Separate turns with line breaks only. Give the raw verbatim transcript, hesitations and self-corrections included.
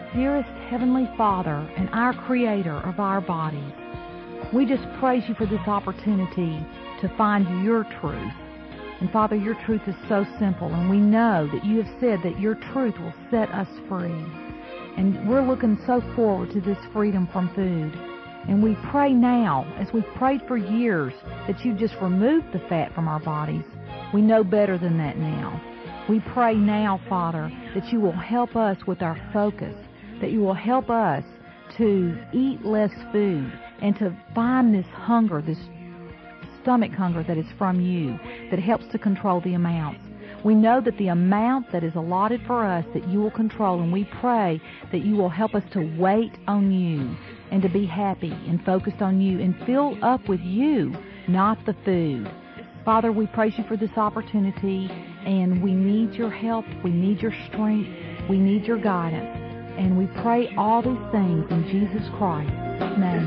Dearest Heavenly Father and our Creator of our bodies, we just praise you for this opportunity to find your truth. And Father, your truth is so simple, and we know that you have said that your truth will set us free. And we're looking so forward to this freedom from food. And we pray now, as we've prayed for years, that you just remove the fat from our bodies. We know better than that now. We pray now, Father, that you will help us with our focus, that you will help us to eat less food and to find this hunger, this stomach hunger that is from you, that helps to control the amounts. We know that the amount that is allotted for us, that you will control, and we pray that you will help us to wait on you and to be happy and focused on you and fill up with you, not the food. Father, we praise you for this opportunity, and we need your help, we need your strength, we need your guidance, and we pray all these things in Jesus Christ's name.